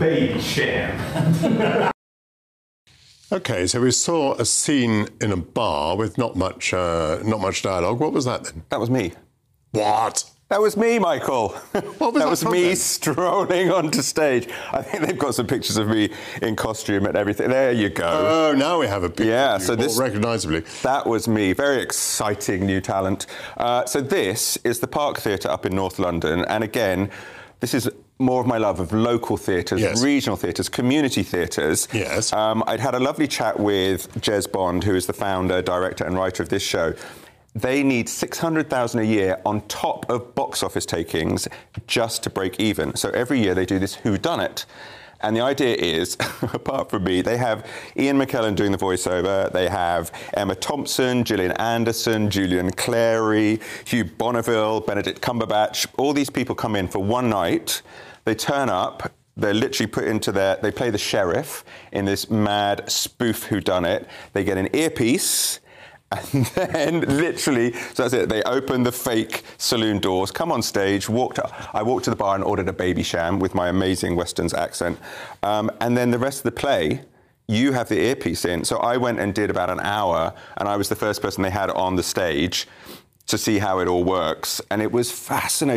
Baby Sham. Okay, so we saw a scene in a bar with not much dialogue. What was that then? That was me. What? That was me, Michael. What was that was me then? strolling onto stage. I think they've got some pictures of me in costume and everything. There you go. Oh, now we have a picture. Yeah, of you, so this recognisably. That was me. Very exciting new talent. So this is the Park Theatre up in North London, and again, this is more of my love of local theatres, yes. regional theatres, community theatres. Yes. I'd had a lovely chat with Jez Bond, who is the founder, director and writer of this show. They need $600,000 a year on top of box office takings just to break even. So every year they do this whodunit. And the idea is, apart from me, they have Ian McKellen doing the voiceover, they have Emma Thompson, Gillian Anderson, Julian Clary, Hugh Bonneville, Benedict Cumberbatch. All these people come in for one night, they turn up, they're literally put into they play the sheriff in this mad spoof whodunit. They get an earpiece, and then literally, so that's it, they open the fake saloon doors, come on stage, I walked to the bar and ordered a Baby Sham with my amazing Westerns accent. And then the rest of the play, you have the earpiece in. So I went and did about an hour, and I was the first person they had on the stage to see how it all works. And it was fascinating.